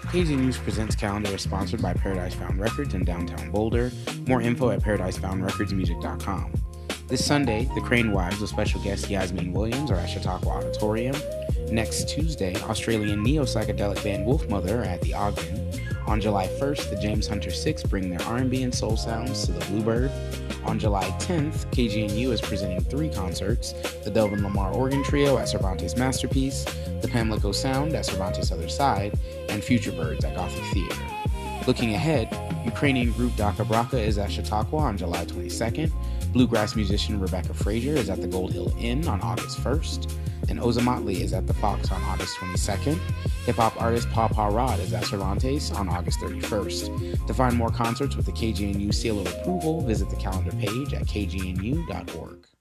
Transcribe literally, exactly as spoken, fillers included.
K G News Presents calendar is sponsored by Paradise Found Records in downtown Boulder. More info at paradise found records music dot com. This Sunday, the Crane Wives with special guest Yasmin Williams are at Chautauqua Auditorium. Next Tuesday, Australian neo-psychedelic band Wolfmother are at the Ogden. On July first, the James Hunter Six bring their R and B and soul sounds to the Bluebird. On July tenth, K G N U is presenting three concerts: the Delvin Lamar Organ Trio at Cervantes Masterpiece, the Pamlico Sound at Cervantes Other Side, and Future Birds at Gothic Theater. Looking ahead, Ukrainian group Daka Braka is at Chautauqua on July twenty-second, bluegrass musician Rebecca Frazier is at the Gold Hill Inn on August first, and Ozomatli is at the Fox on August twenty-second. Hip-hop artist Paw Paw Rod is at Cervantes on August thirty-first. To find more concerts with the K G N U seal of approval, visit the calendar page at k g n u dot org.